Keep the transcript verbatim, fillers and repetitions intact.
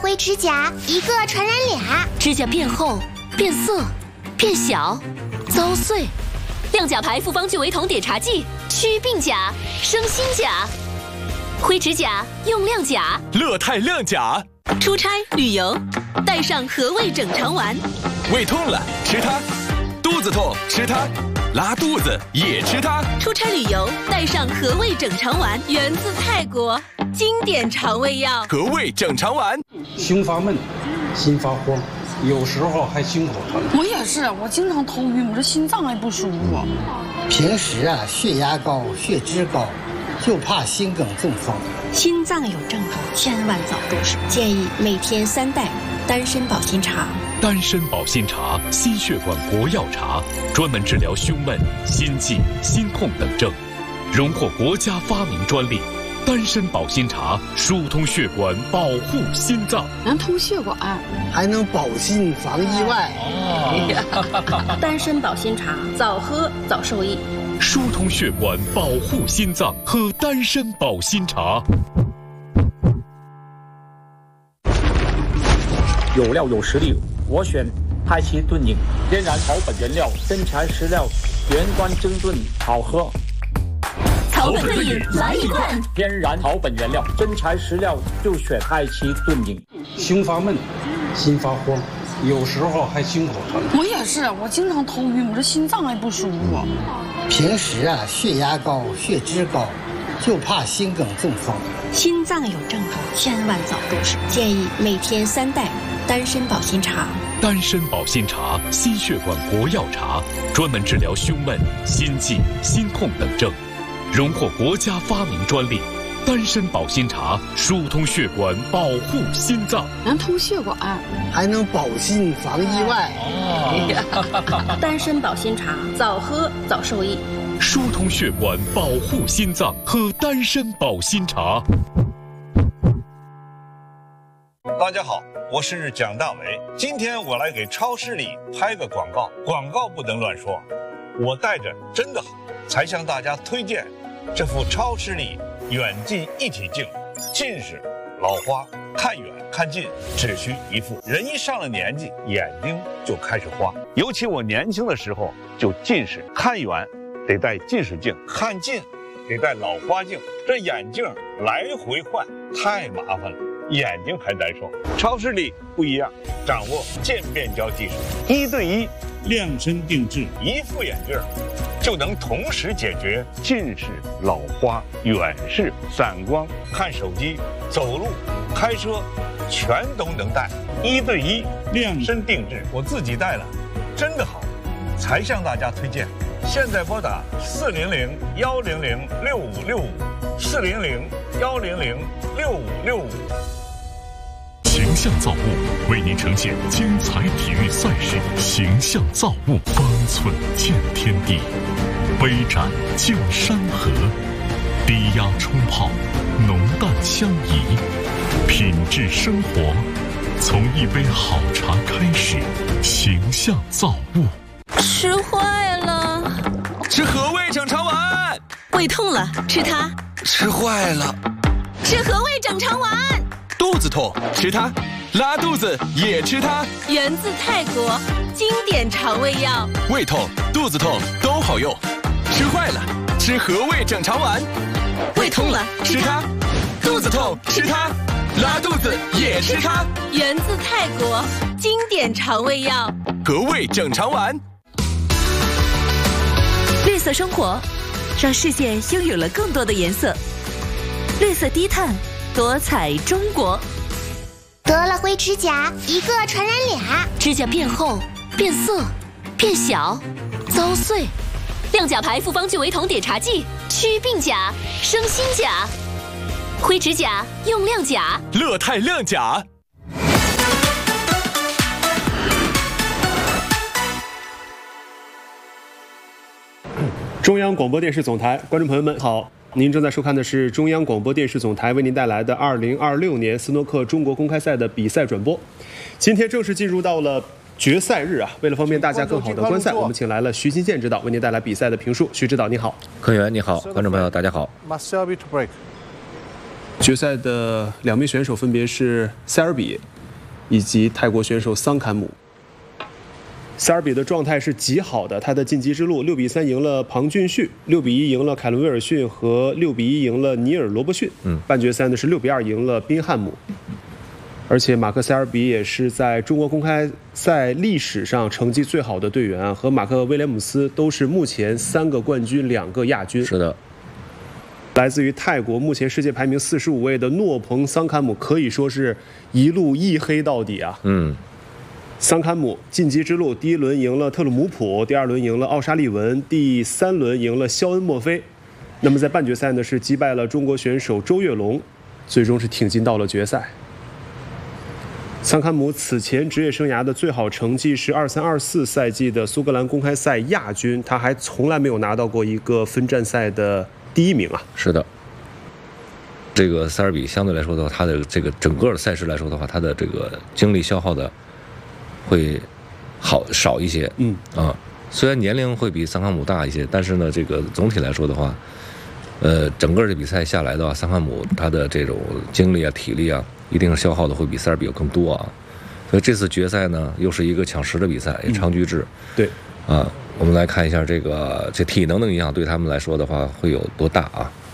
灰指甲，一个传染俩。 指甲变厚、变色、变小、遭碎。亮甲牌复方聚维酮碘茶剂，祛病甲，生新甲。灰指甲用亮甲， 乐泰亮甲。 出差旅游，带上和味整肠丸。 胃痛了吃它，肚子痛吃它，拉肚子也吃它。 出差旅游带上和味整肠丸，源自泰国，经典肠胃药。 和味整肠丸。 胸发闷，心发慌，有时候还心口疼。 我也是，我经常头晕，我这心脏还不舒服。 平时啊，血压高，血脂高，就怕心梗中风。 心脏有症状，千万早重视。建议每天三袋丹参保心茶。 丹参保心茶，心血管国药茶，专门治疗胸闷、心悸、心痛等症，荣获国家发明专利。丹参保心茶疏通血管，保护心脏， 能通血管， 还能保心防意外。 哦、丹参保心茶，早喝早受益。 疏通血管，保护心脏，喝丹参保心茶。 有料有实力，我选太极炖饮，天然草本原料，真材实料，原罐蒸炖，好喝。 草本炖饮来一罐， 天然草本原料，真材实料，就选太极炖饮。 胸发闷，心发慌，有时候还心口疼。 我也是，我经常头晕，我这心脏还不舒服。 平时啊，血压高，血脂高，就怕心梗中风。 心脏有症状，千万早重视。建议每天三袋丹参保心茶。 丹参保心茶，心血管国药茶，专门治疗胸闷、心悸、心痛等症，荣获国家发明专利。丹参保心茶疏通血管，保护心脏， 能通血管， 还能保心防意外。 哦、丹参保心茶，早喝早受益。 疏通血管，保护心脏，喝丹参保心茶。 大家好，我是蒋大为。今天我来给超市里拍个广告，广告不能乱说。我带着真的好，才向大家推荐这副超视力远近一体镜。近视、老花、看远看近只需一副。人一上了年纪，眼睛就开始花。尤其我年轻的时候就近视，看远得戴近视镜，看近得戴老花镜，这眼镜来回换太麻烦了，眼睛还难受。超视力不一样，掌握渐变焦技术，一对一量身定制，一副眼镜就能同时解决近视、老花、远视、散光、看手机、走路、开车，全都能戴。一对一量身定制，我自己戴了，真的好，才向大家推荐。现在拨打四零零幺零零六五六五，四零零幺零零六五六五。 形象造物为您呈现精彩体育赛事，形象造物方寸见天地，杯盏见山河，低压冲泡，浓淡相宜，品质生活从一杯好茶开始。形象造物。 吃坏了， 吃和味整肠丸。 胃痛了吃它。 吃坏了， 吃和味整肠丸。 肚子痛吃它，拉肚子也吃它。 源自泰国，经典肠胃药。 胃痛、肚子痛都好用。吃坏了，吃和味整肠丸。 胃痛了吃它， 肚子痛吃它，拉肚子也吃它。 源自泰国，经典肠胃药。 和味整肠丸。 绿色生活，让世界拥有了更多的颜色。绿色低碳，多彩中国。 得了灰指甲，一个传染俩。 指甲变厚、变色、变小、遭碎。亮甲牌复方聚维酮碘茶剂，祛病甲，生新甲。灰指甲用亮甲， 乐泰亮甲。 中央广播电视总台，观众朋友们好，您正在收看的是中央广播电视总台为您带来的二零二六年斯诺克中国公开赛的比赛转播。今天正式进入到了决赛日啊！为了方便大家更好的观赛，我们请来了徐金健指导为您带来比赛的评述。徐指导你好。 科员你好，观众朋友大家好。 决赛的两名选手分别是塞尔比以及泰国选手桑坎姆。塞尔比的状态是极好的，他的晋级之路六比三赢了庞俊旭，六比一赢了凯伦威尔逊和六比一赢了尼尔罗伯逊。嗯，半决赛呢是六比二赢了宾汉姆。而且马克塞尔比也是在中国公开赛历史上成绩最好的队员啊，和马克威廉姆斯都是目前三个冠军，两个亚军。 是的。 来自于泰国，目前世界排名四十五位的诺彭桑坎姆可以说是一路一黑到底啊。 嗯。 桑坎姆晋级之路，第一轮赢了特鲁姆普，第二轮赢了奥沙利文，第三轮赢了肖恩墨菲。那么在半决赛呢，是击败了中国选手周跃龙，最终是挺进到了决赛。桑坎姆此前职业生涯的最好成绩是二三二四赛季的苏格兰公开赛亚军，他还从来没有拿到过一个分站赛的第一名啊。 是的。这个塞尔比相对来说的话，他的这个整个的赛事来说的话，他的这个精力消耗的会好少一些， 嗯啊，虽然年龄会比桑坎姆大一些，但是呢，这个总体来说的话，呃，整个这比赛下来的话，桑坎姆他的这种精力啊、体力啊，一定是消耗的会比塞尔比要更多啊。所以这次决赛呢，又是一个抢十的比赛，也长局制。 嗯、对， 啊，我们来看一下这个这体能的影响对他们来说的话会有多大啊？